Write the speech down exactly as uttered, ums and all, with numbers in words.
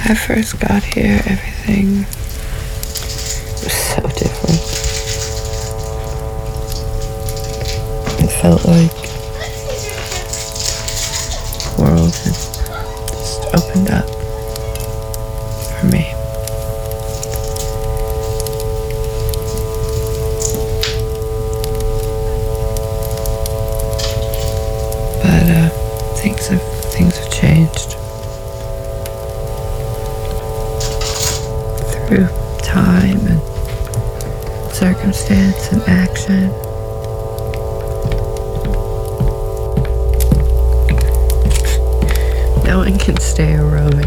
I first got here, everything was so different. It felt like the world had just opened up for me. But uh, things have things have changed. Through time and circumstance and action. No one can stay a roving